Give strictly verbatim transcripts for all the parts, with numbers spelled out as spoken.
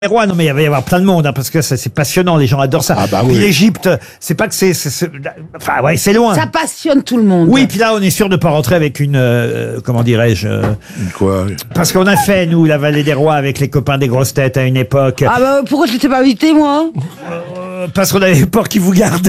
Rois, non mais il va y avoir plein de monde hein, parce que ça, c'est passionnant, les gens adorent ça. Ah bah puis oui. l'Égypte, c'est pas que c'est, c'est- c'est- enfin ouais, c'est loin. Ça passionne tout le monde. Oui, puis là on est sûr de pas rentrer avec une, euh, comment dirais-je, euh, Quoi? parce qu'on a fait nous la Vallée des Rois avec les copains des grosses têtes à une époque, Ah bah pourquoi je t'étais pas invité moi? euh, parce qu'on avait peur qu'ils vous gardent.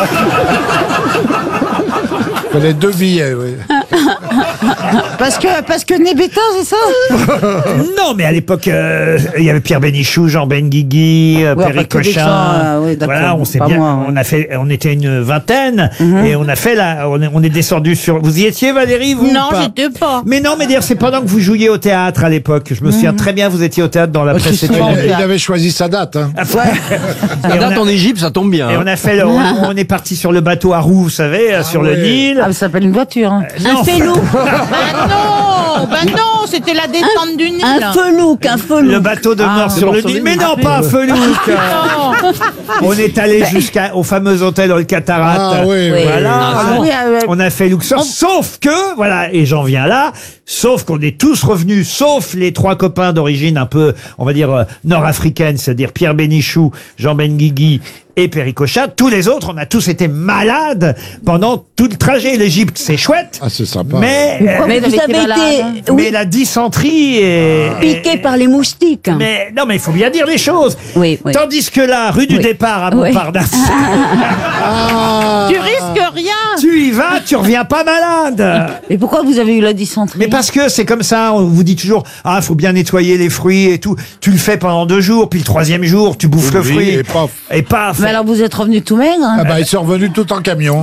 Les deux billets, oui. Parce que parce que Nebeta, c'est ça? Non, mais à l'époque, euh, il y avait Pierre Bénichou, Jean Benguigui, euh, Ouais, Perry enfin, que des Cochin. gens, euh, oui, d'accord, voilà, on s'est pas bien, moi, ouais. on a fait, on était une vingtaine Mhm. et on a fait la, on est, on est descendu sur. Vous y étiez, Valérie, vous? Non, ou pas j'étais pas. Mais non, mais d'ailleurs, c'est pendant que vous jouiez au théâtre à l'époque. Je me souviens très bien, vous étiez au théâtre dans la Ouais, je suis précédente. souvent au Il, il théâtre. avait choisi sa date. Hein. Et La on date a- en Égypte, ça tombe bien. Et hein. on a fait le, on, on est parti sur le bateau à roues, vous savez, euh, sur le ouais. Nil. Ah, ça s'appelle une voiture. Hein. Non. Un felou. Bah non, bah non, c'était la descente du Nil. Un felouk, un felouk. Le bateau de mort Ah, sur mort le sur Nil. le Mais Nil. non, pas un felouk. Non. On est allé jusqu'au fameux hôtel dans le Cataract. Ah oui, oui. Voilà. Ah, oui, ah, ouais. On a fait Luxor. Sauf que, voilà, et j'en viens là, sauf qu'on est tous revenus, sauf les trois copains d'origine un peu, on va dire, euh, nord-africaine, c'est-à-dire Pierre Bénichou, Jean Benguigui et Perry Cochin. Tous les autres, on a tous été malades pendant tout le trajet. L'Égypte, c'est chouette. Ah, c'est sympa. Mais, euh, Pourquoi Mais vous vous avez avez été malade, été hein oui, mais la dysenterie est... piqué par les moustiques. Mais non, mais il faut bien dire les choses. Oui, oui. Tandis que là, rue du Oui. départ à Oui. Montparnasse, Ah, Tu risques rien. tu y vas, tu reviens pas malade. Et pourquoi vous avez eu la dysenterie? Mais parce que c'est comme ça, on vous dit toujours, ah, faut bien nettoyer les fruits et tout. Tu le fais pendant deux jours, puis le troisième jour, tu bouffes le Oui, fruit. et paf. Et paf. Mais alors vous êtes revenu tout maigre hein? ah bah, ils sont revenus tout en camion.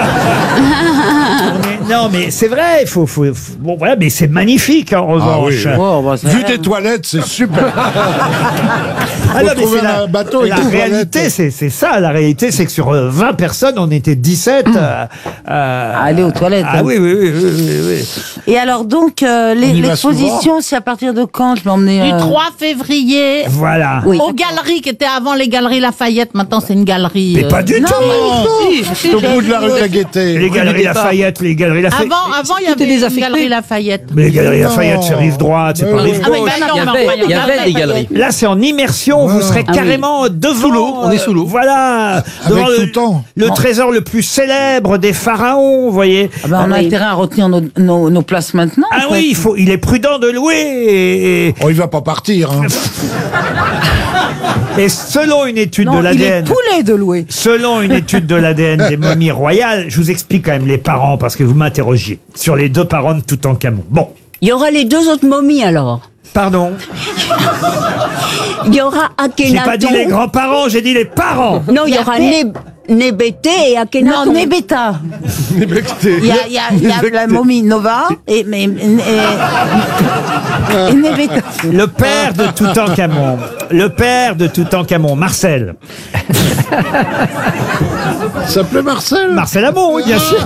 Mais non, mais c'est vrai, il faut, faut, faut- bon, voilà, mais c'est magnifique, en revanche. oui. Oh, bah, ça Vu va. des toilettes, c'est super. Ah non, mais trouver c'est un la, bateau et la tout, réalité, toilette. c'est, c'est ça, la réalité, c'est que sur euh, vingt personnes, on était dix-sept. euh, euh, À aller aux toilettes. Ah hein. oui, oui, oui, oui, oui, oui. Et alors donc, euh, les- On y va l'exposition, c'est à partir de quand je vais emmener Du euh, trois février. Voilà. Oui. Aux galeries qui étaient avant les galeries Lafayette, maintenant c'est une galerie. Mais euh, pas du non, tout. mais- Si, C'est au j'ai bout de la dit, rue de la euh, Gaîté. Les galeries Lafayette, les galeries Lafayette. Avant, avant il y avait une galerie Lafayette. Mais les galeries Non. Lafayette, c'est rive droite, c'est Mais pas oui. rive Ah, mais gauche. bah non, Il y mais avait- enfin, il y avait des galeries. Là, c'est en immersion, vous serez Ah oui. carrément devant. Sous l'eau, on est sous l'eau. Voilà. Avec Devant tout le, le temps. le trésor le plus célèbre des pharaons, vous voyez. Ah bah, on a oui. intérêt à retenir nos, nos, nos places maintenant. Ah en fait. oui, il faut, il est prudent de louer. Et, et- Oh, il va pas partir. Hein. et selon une étude Non, de il est l'A D N, poulet de louer. selon une étude de l'A D N des momies royales, je vous explique quand même les parents parce que vous m'interrogiez sur les deux parents de Toutankhamon. Bon, Il y aura les deux autres momies alors. pardon. Il y aura J'ai pas dit Akhenaton. les grands-parents, j'ai dit les parents. Non, il y aura Neb- Nébété et Akhenaton. Non, Nebeta. Il y a, il y a, il y a la momie Nova et, mais, et, et Nebeta. Le père de Toutankhamon, le père de Toutankhamon, Marcel. Ça s'appelait Marcel. Marcel Amont, oui, bien sûr.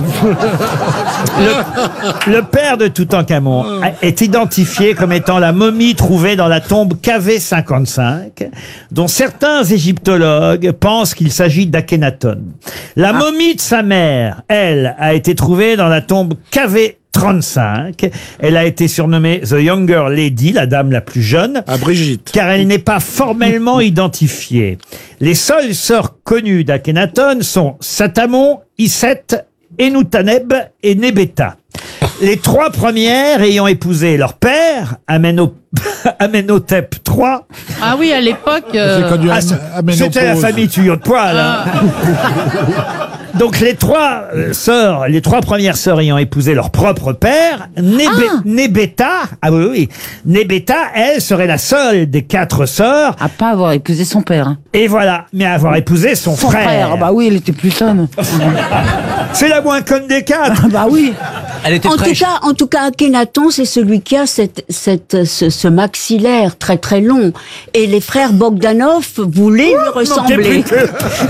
Le, le père de Toutankhamon a- est identifié comme étant la momie trouvée dans la tombe K V cinquante-cinq, dont certains égyptologues pensent qu'il s'agit d'Akhenaton. La momie de sa mère, elle, a été trouvée dans la tombe K V trente-cinq. Elle a été surnommée The Younger Lady, la dame la plus jeune, À Brigitte. car elle n'est pas formellement identifiée. Les seules sœurs connues d'Akhenaton sont Satamon, Iset, Enutaneb et Nebeta. Les trois premières ayant épousé leur père, Ameno- Amenhotep trois. Ah oui, à l'époque. euh, C'est connu à, Ah, c'est- à Ménopause. C'était la famille tuyau de poil. hein. Donc les trois euh, sœurs, les trois premières sœurs ayant épousé leur propre père, Nébé- Nebeta, ah oui oui, Nebeta, elle serait la seule des quatre sœurs, À pas avoir épousé son père. hein. et voilà, mais avoir épousé son, Son frère. Ah bah oui, il était plus conne. C'est la moins conne des quatre. Ah bah oui. Elle était En tout fraîche. cas, en tout cas, Akhenaton, c'est celui qui a cette, cette, ce, ce maxillaire très très long. Et les frères Bogdanov voulaient lui Manquait ressembler. plus que-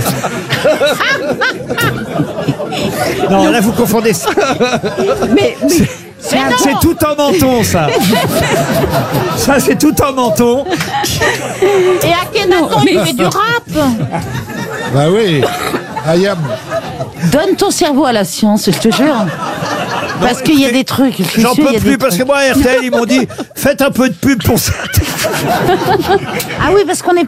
Non, là vous confondez. C'est Mais, mais c'est tout en menton, ça. Ça, c'est tout en menton. Et Akhenaton, il fait du rap. Bah oui. Ayam. Donne ton cerveau à la science, je te jure. Parce qu'il y a des trucs. je suis J'en sûre, il y peux a plus des parce que trucs. moi, R T L, ils m'ont dit faites un peu de pub pour ça. Ah oui, parce qu'on est